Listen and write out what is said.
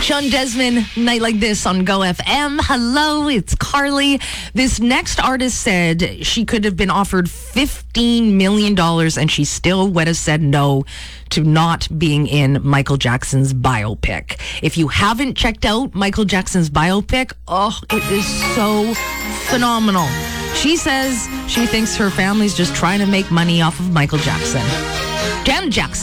Sean Desmond, Night Like This on Go FM. Hello, it's Carly. This next artist said she could have been offered $15 million and she still would have said no to not being in Michael Jackson's biopic. If you haven't checked out Michael Jackson's biopic, it is so phenomenal. She says she thinks her family's just trying to make money off of Michael Jackson. Janet Jackson.